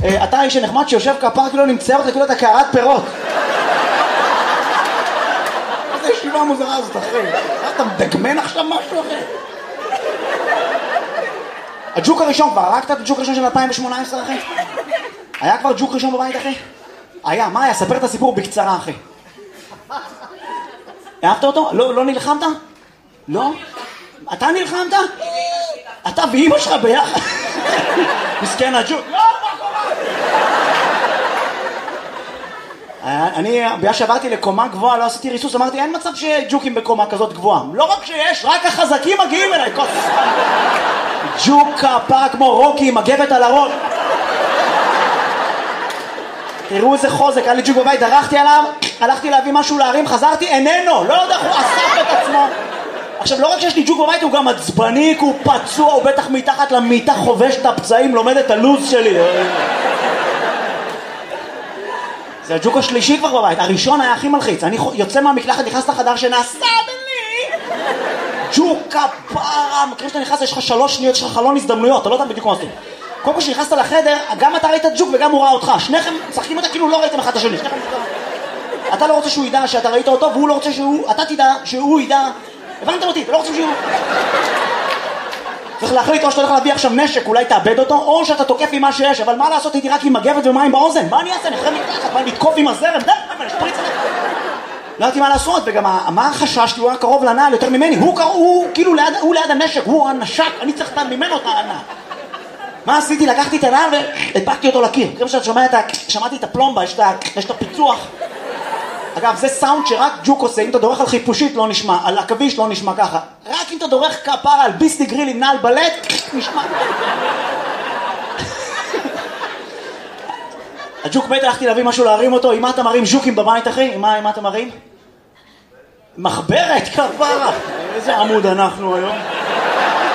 אתה האיש הנחמד שיושב כפר כאילו נמצא אותך כאילו אתה קערת פירות. איזה ישיבה מוזרה הזאת, אחי. אתה מדגמן עכשיו משהו, אחי? הג'וק הראשון כבר, הרגת את הג'וק הראשון של 2018, אחי? היה כבר ג'וק ראשון בבית, אחי? היה, מה היה? ספר את הסיפור בקצרה, אחי. אהבת אותו? לא נלחמת? לא? אתה נלחמת? אתה ואמא שלך ביחד? מסכן הג'וק. לא, מה קורה? אני, בגלל שעברתי לקומה גבוהה, לא עשיתי ריסוס, אמרתי, אין מצב שג'וקים בקומה כזאת גבוהה. לא רק שיש, רק החזקים מגיעים אליי. ג'וק כפרה כמו רוקי עם מגבת על הראש. תראו איזה חוזק, היה לי ג'וק בבית, דרכתי עליו, הלכתי להביא משהו להרים, חזרתי, איננו, לא יודע, הוא אסף את עצמו. עכשיו, לא רק שיש לי ג'וק בבית, הוא גם עצבני, הוא פצוע, הוא בטח מתחת למיטה חובש את הפצעים, לומד את הלוז שלי. זה הג'וק השלישי כבר בבית, הראשון היה הכי מלחיץ, אני יוצא מהמקלחת, נכנס לחדר שנעשה בלי ג'וק כפרה, מכיר שאתה נכנס, יש לך 3 שניות, יש לך חלון הזדמנויות, אתה לא יודע בדיוק מה עושים. קודם כל שנכנסת לחדר, גם אתה ראית את ג'וק וגם הוא ראה אותך, שניכם צחקים אותה כאילו לא ראיתם אחד את השני, אתה לא רוצה שהוא ידע שאתה ראית אותו, והוא לא רוצה אתה תדע שהוא ידע, הבנתם אותי, אתה לא רוצה שהוא... צריך להחליט או שאתה הולך להביא עכשיו נשק, אולי תאבד אותו, או שאתה תוקף עם מה שיש, אבל מה לעשות, הייתי רק עם מגבת ומים באוזן, מה אני אעשה? נפרד מתחת, מה נתקוף עם הזרם, נשפריץ עליך. לא יודעתי מה לעשות, וגם מה החשש, הוא היה קרוב לנעל יותר ממני, הוא כאילו ליד הנשק, הוא הנשק, אני צריך ממנו את הענה. מה עשיתי? לקחתי את הנעל והדבקתי אותו לקיר. כמו שאתה שמעתי את הפלומבה, יש את הפיצוח. אגב, זה סאונד שרק ג'וק עושה, אם אתה דורך על חיפושית לא נשמע, על עכביש לא נשמע ככה. רק אם אתה דורך כפרה על ביסטי גריל עם נעל בלט, נשמע. הג'וק מת, הלכתי להביא משהו להרים אותו, עם מה אתה מרים ז'וקים בבית, אחי? עם מה אתה מרים? מחברת, כפרה. איזה עמוד אנחנו היום.